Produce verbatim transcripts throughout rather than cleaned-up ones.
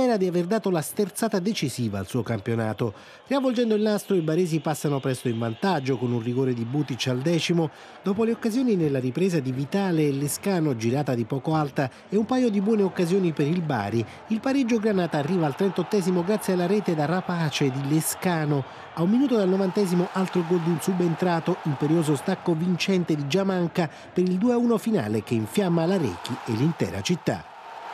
spera di aver dato la sterzata decisiva al suo campionato. Riavvolgendo il nastro, i baresi passano presto in vantaggio con un rigore di Butic al decimo. Dopo le occasioni nella ripresa di Vitale e Lescano, girata di poco alta, e un paio di buone occasioni per il Bari, il pareggio granata arriva al trentottesimo grazie alla rete da rapace di Lescano. A un minuto dal novantesimo altro gol di un subentrato, imperioso stacco vincente di Giamanca per il due a uno finale che infiamma l'Arechi e l'intera città.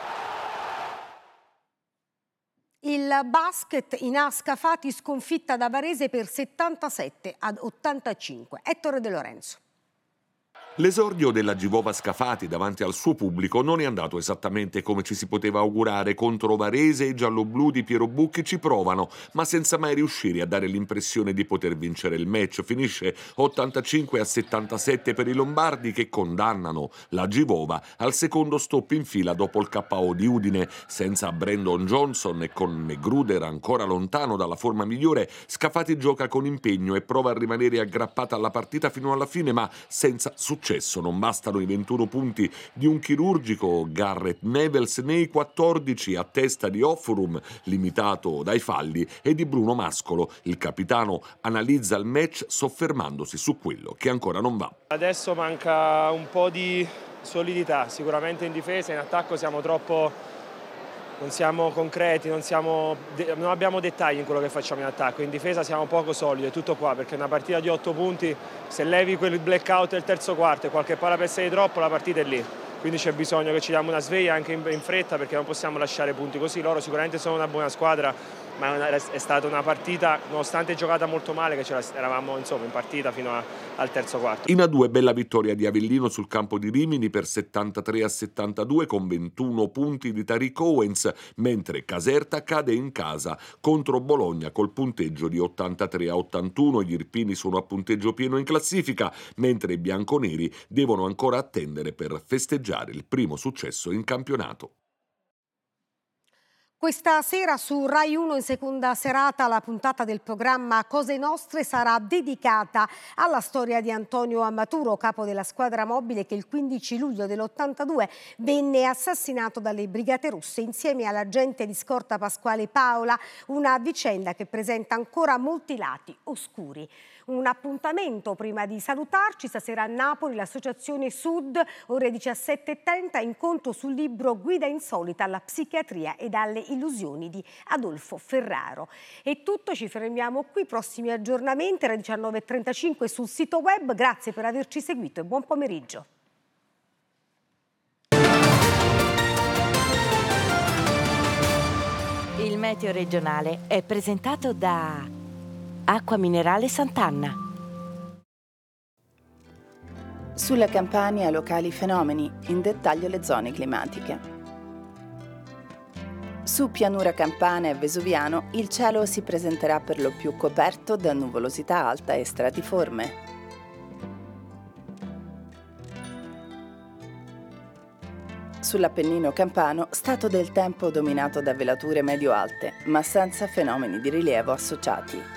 Il basket in A Scafati sconfitta da Varese per settantasette ad ottantacinque. Ettore De Lorenzo. L'esordio della Givova Scafati davanti al suo pubblico non è andato esattamente come ci si poteva augurare. Contro Varese i gialloblu di Piero Bucchi ci provano, ma senza mai riuscire a dare l'impressione di poter vincere il match. Finisce ottantacinque a settantasette per i lombardi, che condannano la Givova al secondo stop in fila dopo il K O di Udine. Senza Brandon Johnson e con Megruder ancora lontano dalla forma migliore, Scafati gioca con impegno e prova a rimanere aggrappata alla partita fino alla fine, ma senza successo. Non bastano i ventuno punti di un chirurgico Garrett Nevels né i quattordici a testa di Offurum, limitato dai falli, e di Bruno Mascolo. Il capitano analizza il match soffermandosi su quello che ancora non va. Adesso manca un po' di solidità, sicuramente in difesa, in attacco siamo troppo... non siamo concreti, non, siamo, non abbiamo dettagli in quello che facciamo in attacco. In difesa siamo poco solidi, è tutto qua, perché una partita di otto punti, se levi quel blackout del terzo quarto e qualche palla persa di troppo, la partita è lì. Quindi c'è bisogno che ci diamo una sveglia anche in, in fretta, perché non possiamo lasciare punti così. Loro sicuramente sono una buona squadra, ma è, una, è stata una partita, nonostante giocata molto male, che ce eravamo insomma in partita fino a, al terzo quarto. In A due bella vittoria di Avellino sul campo di Rimini per settantatré a settantadue con ventuno punti di Tariq Owens, mentre Caserta cade in casa contro Bologna col punteggio di ottantatré a ottantuno. Gli irpini sono a punteggio pieno in classifica, mentre i bianconeri devono ancora attendere per festeggiare il primo successo in campionato. Questa sera su Rai uno in seconda serata la puntata del programma Cose Nostre sarà dedicata alla storia di Antonio Amaturo, capo della squadra mobile che il quindici luglio dell'ottantadue venne assassinato dalle Brigate Rosse insieme all'agente di scorta Pasquale Paola, una vicenda che presenta ancora molti lati oscuri. Un appuntamento prima di salutarci, stasera a Napoli l'Associazione Sud, ore diciassette e trenta, incontro sul libro Guida insolita alla psichiatria ed alle illusioni di Adolfo Ferraro. È tutto, ci fermiamo qui, prossimi aggiornamenti alle diciannove e trentacinque sul sito web. Grazie per averci seguito e buon pomeriggio. Il meteo regionale è presentato da Acqua Minerale Sant'Anna. Sulla Campania locali fenomeni, in dettaglio le zone climatiche. Su pianura campana e vesuviano il cielo si presenterà per lo più coperto da nuvolosità alta e stratiforme. Sull'Appennino campano, stato del tempo dominato da velature medio-alte, ma senza fenomeni di rilievo associati.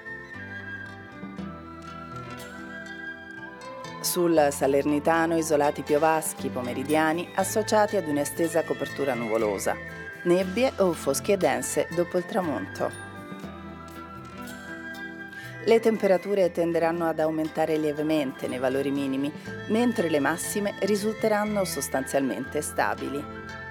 Sul Salernitano isolati piovaschi pomeridiani associati ad un'estesa copertura nuvolosa, nebbie o foschie dense dopo il tramonto. Le temperature tenderanno ad aumentare lievemente nei valori minimi, mentre le massime risulteranno sostanzialmente stabili.